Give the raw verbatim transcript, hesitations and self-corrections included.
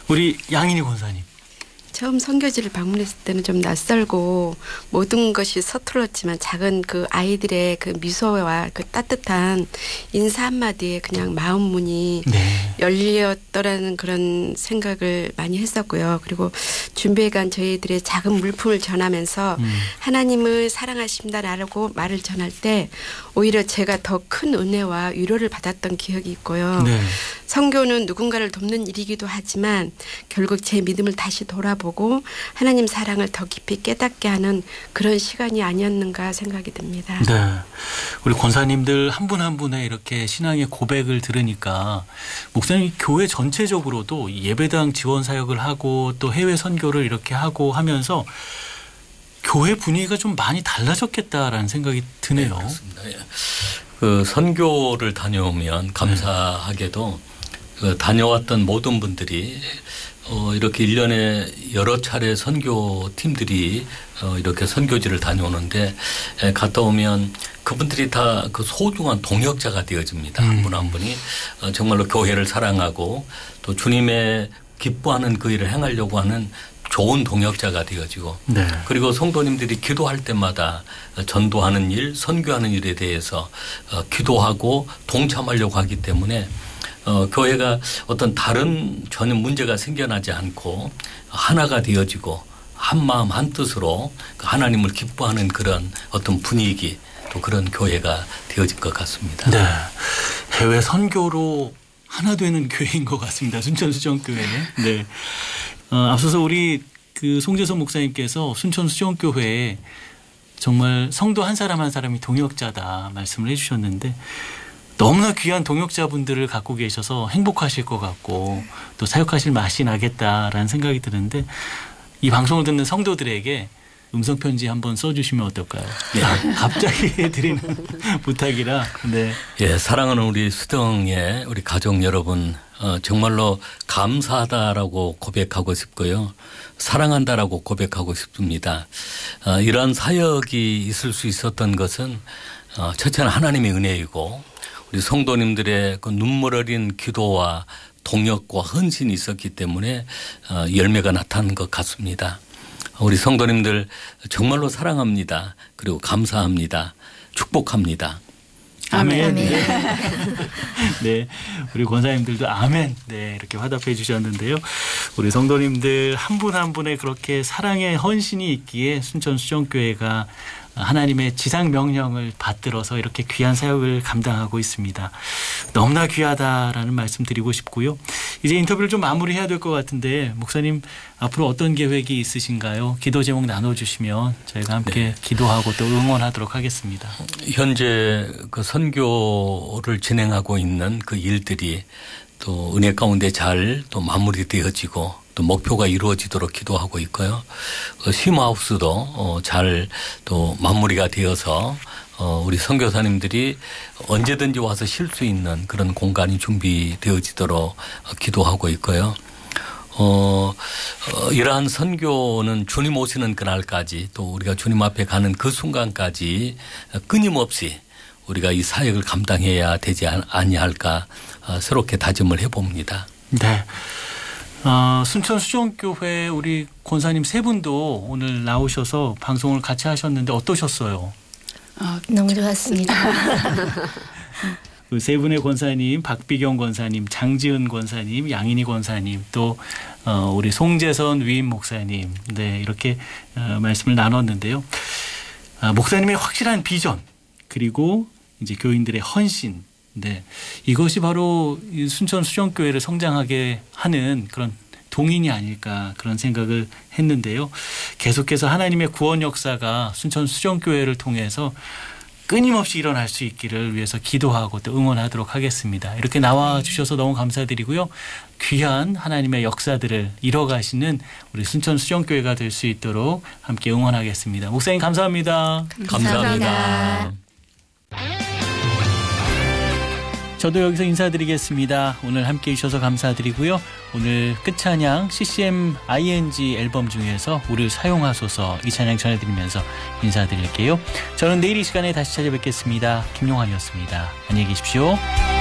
우리 양인희 권사님. 처음 선교지를 방문했을 때는 좀 낯설고 모든 것이 서툴렀지만 작은 그 아이들의 그 미소와 그 따뜻한 인사 한마디에 그냥 마음 문이 네. 열렸더라는 그런 생각을 많이 했었고요. 그리고 준비해간 저희들의 작은 물품을 전하면서 음. 하나님을 사랑하십니다라고 말을 전할 때 오히려 제가 더 큰 은혜와 위로를 받았던 기억이 있고요. 네. 선교는 누군가를 돕는 일이기도 하지만 결국 제 믿음을 다시 돌아보고 하나님 사랑을 더 깊이 깨닫게 하는 그런 시간이 아니었는가 생각이 듭니다. 네, 우리 권사님들 한 분 한 분의 이렇게 신앙의 고백을 들으니까 목사님 교회 전체적으로도 예배당 지원 사역을 하고 또 해외 선교를 이렇게 하고 하면서 교회 분위기가 좀 많이 달라졌겠다라는 생각이 드네요. 네, 그렇습니다. 예. 그 선교를 다녀오면 감사하게도 그 다녀왔던 모든 분들이 어 이렇게 일 년에 여러 차례 선교팀들이 어 이렇게 선교지를 다녀오는데 에 갔다 오면 그분들이 다 그 소중한 동역자가 되어집니다. 음. 한 분 한 분이 어 정말로 교회를 사랑하고 또 주님의 기뻐하는 그 일을 행하려고 하는 좋은 동역자가 되어지고 네. 그리고 성도님들이 기도할 때마다 전도하는 일, 선교하는 일에 대해서 어 기도하고 동참하려고 하기 때문에 어, 교회가 어떤 다른 전혀 문제가 생겨나지 않고 하나가 되어지고 한 마음 한 뜻으로 하나님을 기뻐하는 그런 어떤 분위기 또 그런 교회가 되어진 것 같습니다. 네, 해외 선교로 하나 되는 교회인 것 같습니다. 순천수정교회. 네. 어, 앞서서 우리 그 송재선 목사님께서 순천수정교회에 정말 성도 한 사람 한 사람이 동역자다 말씀을 해주셨는데 너무나 귀한 동역자분들을 갖고 계셔서 행복하실 것 같고 또 사역하실 맛이 나겠다라는 생각이 드는데 이 방송을 듣는 성도들에게 음성편지 한번 써주시면 어떨까요? 네. 갑자기 드리는 부탁이라. 네. 예, 사랑하는 우리 수정의 우리 가족 여러분 어, 정말로 감사하다라고 고백하고 싶고요. 사랑한다라고 고백하고 싶습니다. 어, 이러한 사역이 있을 수 있었던 것은 어, 첫째는 하나님의 은혜이고 우리 성도님들의 그 눈물 어린 기도와 동역과 헌신이 있었기 때문에 열매가 나타난 것 같습니다. 우리 성도님들 정말로 사랑합니다. 그리고 감사합니다. 축복합니다. 아멘. 아멘. 네, 우리 권사님들도 아멘. 네, 이렇게 화답해 주셨는데요. 우리 성도님들 한 분 한 분의 그렇게 사랑의 헌신이 있기에 순천수정교회가 하나님의 지상 명령을 받들어서 이렇게 귀한 사역을 감당하고 있습니다. 너무나 귀하다라는 말씀 드리고 싶고요. 이제 인터뷰를 좀 마무리해야 될 것 같은데 목사님 앞으로 어떤 계획이 있으신가요? 기도 제목 나눠주시면 저희가 함께 네. 기도하고 또 응원하도록 하겠습니다. 현재 그 선교를 진행하고 있는 그 일들이 또 은혜 가운데 잘 또 마무리되어지고 또 목표가 이루어지도록 기도하고 있고요. 그 쉼하우스도 잘 또 마무리가 되어서 우리 선교사님들이 언제든지 와서 쉴 수 있는 그런 공간이 준비되어지도록 기도하고 있고요. 어, 어, 이러한 선교는 주님 오시는 그날까지 또 우리가 주님 앞에 가는 그 순간까지 끊임없이 우리가 이 사역을 감당해야 되지 아니할까 새롭게 다짐을 해봅니다. 네. 어, 순천수정교회 우리 권사님 세 분도 오늘 나오셔서 방송을 같이 하셨는데 어떠셨어요? 어, 너무 좋았습니다. 그 세 분의 권사님, 박비경 권사님, 장지은 권사님, 양인희 권사님, 또 어, 우리 송재선 위임 목사님, 네 이렇게 어, 말씀을 나눴는데요. 아, 목사님의 확실한 비전 그리고 이제 교인들의 헌신. 네, 이것이 바로 순천 수정교회를 성장하게 하는 그런 동인이 아닐까 그런 생각을 했는데요. 계속해서 하나님의 구원 역사가 순천 수정교회를 통해서 끊임없이 일어날 수 있기를 위해서 기도하고 또 응원하도록 하겠습니다. 이렇게 나와 주셔서 너무 감사드리고요. 귀한 하나님의 역사들을 이뤄가시는 우리 순천 수정교회가 될 수 있도록 함께 응원하겠습니다. 목사님 감사합니다. 감사합니다. 감사합니다. 저도 여기서 인사드리겠습니다. 오늘 함께해 주셔서 감사드리고요. 오늘 끝찬양 씨씨엠 아이엔지 앨범 중에서 우리를 사용하소서 이 찬양 전해드리면서 인사드릴게요. 저는 내일 이 시간에 다시 찾아뵙겠습니다. 김용환이었습니다. 안녕히 계십시오.